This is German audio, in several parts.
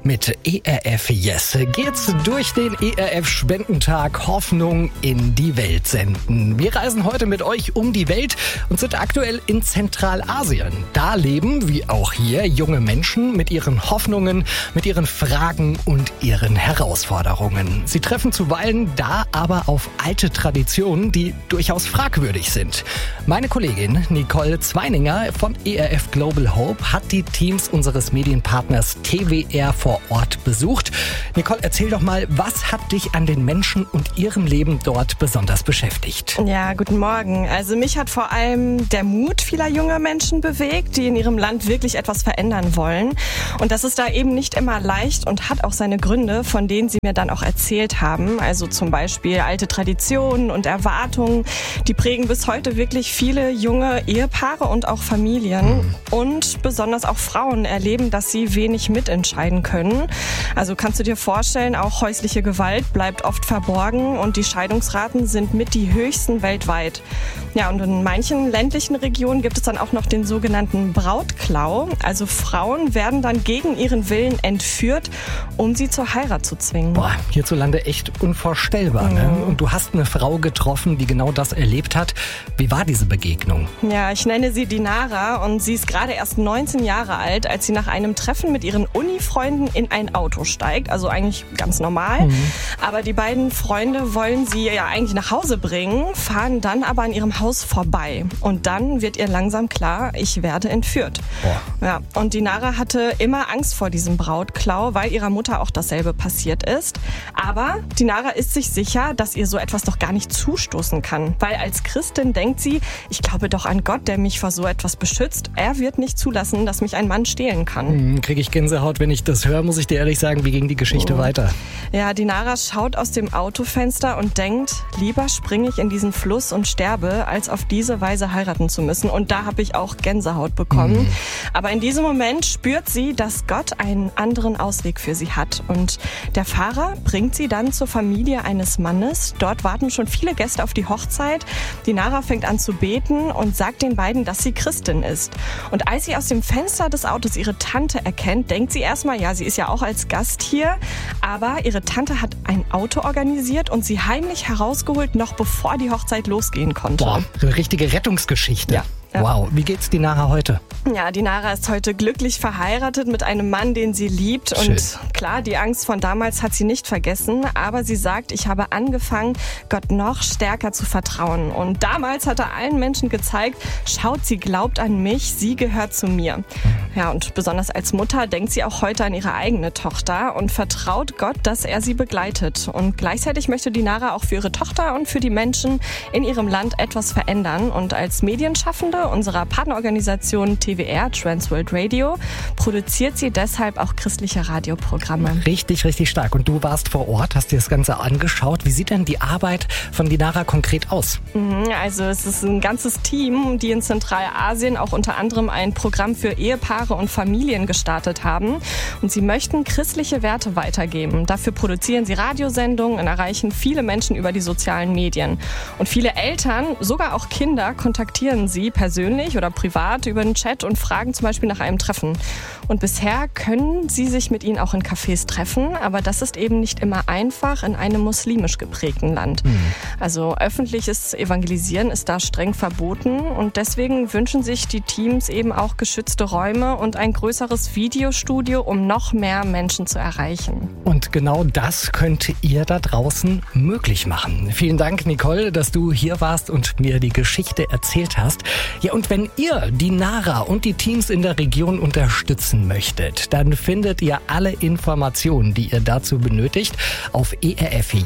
Mit ERF Yes geht's durch den ERF Spendentag Hoffnung in die Welt senden. Wir reisen heute mit euch um die Welt und sind aktuell in Zentralasien. Da leben, wie auch hier, junge Menschen mit ihren Hoffnungen, mit ihren Fragen und ihren Herausforderungen. Sie treffen zuweilen da aber auf alte Traditionen, die durchaus fragwürdig sind. Meine Kollegin Nicole Zweininger von ERF Global Hope hat die Teams unseres Medienpartners TWR vor Ort besucht. Nicole, erzähl doch mal, was hat dich an den Menschen und ihrem Leben dort besonders beschäftigt? Ja, guten Morgen. Also mich hat vor allem der Mut vieler junger Menschen bewegt, die in ihrem Land wirklich etwas verändern wollen. Und das ist da eben nicht immer leicht und hat auch seine Gründe, von denen sie mir dann auch erzählt haben. Also zum Beispiel alte Traditionen und Erwartungen, die prägen bis heute wirklich viele junge Ehepaare und auch Familien. Und besonders auch Frauen erleben, dass sie wenig mitentscheiden können. Also kannst du dir vorstellen, auch häusliche Gewalt bleibt oft verborgen und die Scheidungsraten sind mit die höchsten weltweit. Ja, und in manchen ländlichen Regionen gibt es dann auch noch den sogenannten Brautklau. Also Frauen werden dann gegen ihren Willen entführt, um sie zur Heirat zu zwingen. Boah, hierzulande echt unvorstellbar. Ne? Und du hast eine Frau getroffen, die genau das erlebt hat. Wie war diese Begegnung? Ja, ich nenne sie Dinara und sie ist gerade erst 19 Jahre alt, als sie nach einem Treffen mit ihren Uni-Freunden in ein Auto steigt. Also eigentlich ganz normal. Aber die beiden Freunde wollen sie ja eigentlich nach Hause bringen, fahren dann aber an ihrem Haus vorbei. Und dann wird ihr langsam klar, ich werde entführt. Ja, und Dinara hatte immer Angst vor diesem Brautklau, weil ihrer Mutter auch dasselbe passiert ist. Aber Dinara ist sich sicher, dass ihr so etwas doch gar nicht zustoßen kann. Weil als Christin denkt sie, ich glaube doch an Gott, der mich vor so etwas beschützt. Er wird nicht zulassen, dass mich ein Mann stehlen kann. Kriege ich Gänsehaut, wenn ich das höre, muss ich dir ehrlich sagen, wie ging die Geschichte weiter? Ja, Dinara schaut aus dem Autofenster und denkt, lieber springe ich in diesen Fluss und sterbe, als auf diese Weise heiraten zu müssen. Und da habe ich auch Gänsehaut bekommen. Aber in diesem Moment spürt sie, dass Gott einen anderen Ausweg für sie hat. Und der Fahrer bringt sie dann zur Familie eines Mannes. Dort warten schon viele Gäste auf die Hochzeit. Dinara fängt an zu beten und sagt den beiden, dass sie Christin ist. Und als sie aus dem Fenster des Autos ihre Tante erkennt, denkt sie erstmal, ja, sie ist ja auch als Gast hier. Aber ihre Tante hat ein Auto organisiert und sie heimlich herausgeholt, noch bevor die Hochzeit losgehen konnte. Boah, eine richtige Rettungsgeschichte. Ja. Wow, wie geht's Dinara heute? Ja, Dinara ist heute glücklich verheiratet mit einem Mann, den sie liebt. Schön. Und klar, die Angst von damals hat sie nicht vergessen. Aber sie sagt, ich habe angefangen, Gott noch stärker zu vertrauen. Und damals hat er allen Menschen gezeigt, schaut, sie glaubt an mich, sie gehört zu mir. Ja, und besonders als Mutter denkt sie auch heute an ihre eigene Tochter und vertraut Gott, dass er sie begleitet. Und gleichzeitig möchte Dinara auch für ihre Tochter und für die Menschen in ihrem Land etwas verändern. Und als Medienschaffende unserer Partnerorganisation TWR, Transworld Radio, produziert sie deshalb auch christliche Radioprogramme. Richtig, richtig stark. Und du warst vor Ort, hast dir das Ganze angeschaut. Wie sieht denn die Arbeit von Dinara konkret aus? Also es ist ein ganzes Team, die in Zentralasien auch unter anderem ein Programm für Ehepaare und Familien gestartet haben. Und sie möchten christliche Werte weitergeben. Dafür produzieren sie Radiosendungen und erreichen viele Menschen über die sozialen Medien. Und viele Eltern, sogar auch Kinder, kontaktieren sie persönlich oder privat über den Chat und fragen zum Beispiel nach einem Treffen. Und bisher können sie sich mit ihnen auch in Cafés treffen, aber das ist eben nicht immer einfach in einem muslimisch geprägten Land. Also öffentliches Evangelisieren ist da streng verboten und deswegen wünschen sich die Teams eben auch geschützte Räume und ein größeres Videostudio, um noch mehr Menschen zu erreichen. Und genau das könnt ihr da draußen möglich machen. Vielen Dank, Nicole, dass du hier warst und mir die Geschichte erzählt hast. Ja, und wenn ihr Dinara und die Teams in der Region unterstützen möchtet, dann findet ihr alle Informationen, die ihr dazu benötigt, auf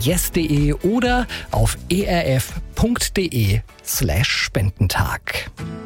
erfyes.de oder auf erf.de/Spendentag.